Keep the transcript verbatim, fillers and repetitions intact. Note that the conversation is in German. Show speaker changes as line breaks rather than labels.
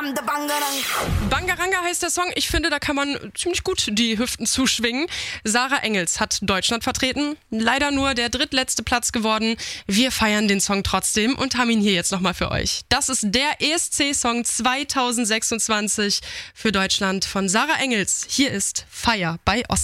Bangaranga heißt der Song. Ich finde, da kann man ziemlich gut die Hüften zuschwingen. Sarah Engels hat Deutschland vertreten. Leider nur der drittletzte Platz geworden. Wir feiern den Song trotzdem und haben ihn hier jetzt nochmal für euch. Das ist der E S C-Song zwanzig sechsundzwanzig für Deutschland von Sarah Engels. Hier ist Feier bei Ost.